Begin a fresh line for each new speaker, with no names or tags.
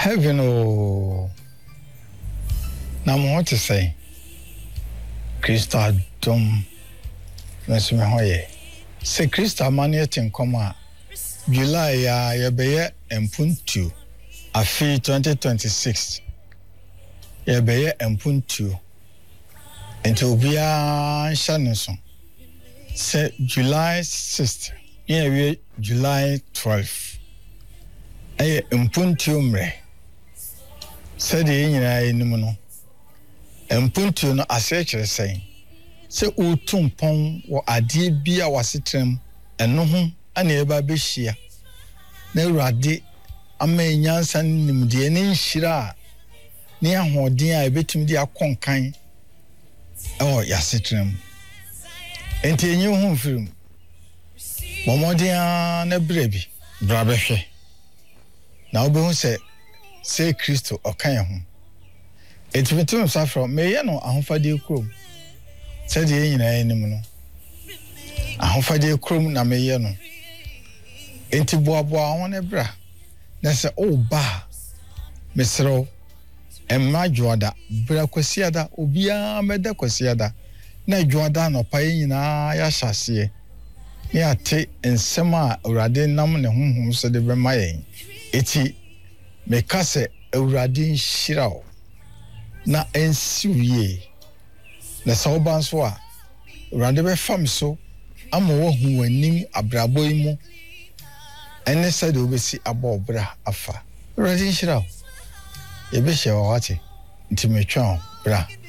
Heaven, oh, now what to say? Christa Dom, Miss Mahoye. Say Christa Maniet in Coma, July, Yabeye and Puntu, a fee 2026. Yabeye and Puntu, and to be a Shannon. Say July 6th, yeah, July 12th. Aye, Mpuntu. Said the Indian Mpuntu no asechere say utumpon wo ade bia wasetrem eno ho ana eba behia na urade amanyansa nimde ne nhira ne ahoden a ebetum di akonkan yasetrem enti enyi ho mfirim momodia na brebi brabehwe na obehu say Christo okan ho etimetum safro meye no ahofade krom said ye nyina enim no ahofade krom na meye no enti boaboa ho ne bra na se ba mesro emma joada bra kwasiada obia meda kwasiada na joada no pa nyina ya hyase ne ate ensem a urade nam ne honhom so de be mayen eti mekase urade nhirao na ensiwie na sawban so a urade be fam so ama wo hu wanim abrabo imu ene sade obesi abobra afa urade nhirao ebe hye wawate ntimetwa bra